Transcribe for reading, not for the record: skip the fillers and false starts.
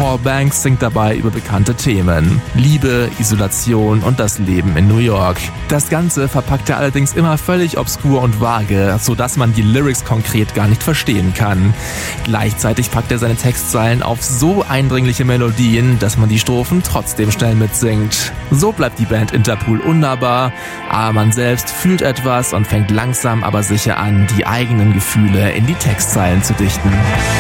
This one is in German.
Paul Banks singt dabei über bekannte Themen: Liebe, Isolation und das Leben in New York. Das Ganze verpackt er allerdings immer völlig obskur und vage, sodass man die Lyrics konkret gar nicht verstehen kann. Gleichzeitig packt er seine Textzeilen auf so eindringliche Melodien, dass man die Strophen trotzdem schnell mitsingt. So bleibt die Band Interpol unnahbar, aber man selbst fühlt etwas und fängt langsam aber sicher an, die eigenen Gefühle in die Textzeilen zu dichten.